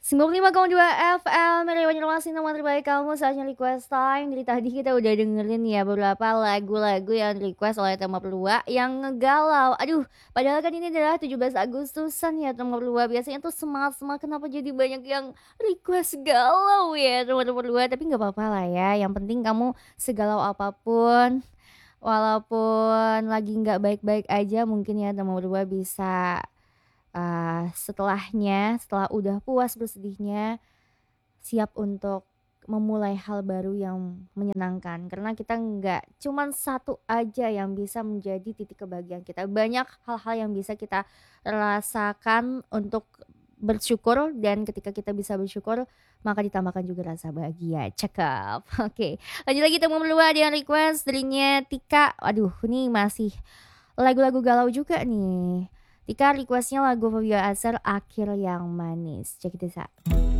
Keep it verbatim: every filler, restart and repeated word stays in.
sembilan puluh lima koma dua F M dari Banjarmasin, teman terbaik kamu. Saatnya request time. Dari tadi kita udah dengerin ya beberapa lagu-lagu yang request oleh Tema Perlua yang ngegalau. Aduh, padahal kan ini adalah tujuh belas Agustusan ya Tema Perlua. Biasanya tuh semangat-semangat, kenapa jadi banyak yang request galau ya Tema Perlua. Tapi nggak apa-apa lah ya. Yang penting kamu segalau apapun, walaupun lagi nggak baik-baik aja, mungkin ya Tema Perlua bisa ah, setelahnya, setelah udah puas bersedihnya, siap untuk memulai hal baru yang menyenangkan. Karena kita nggak cuman satu aja yang bisa menjadi titik kebahagiaan kita. Banyak hal-hal yang bisa kita rasakan untuk bersyukur, dan ketika kita bisa bersyukur maka ditambahkan juga rasa bahagia. Cakep. Oke, lanjut lagi teman berdua, ada yang request darinya Tika. Waduh, ini masih lagu-lagu galau juga nih. Tika requestnya lagu Fobia Asar, Akhir Yang Manis. Cek this out.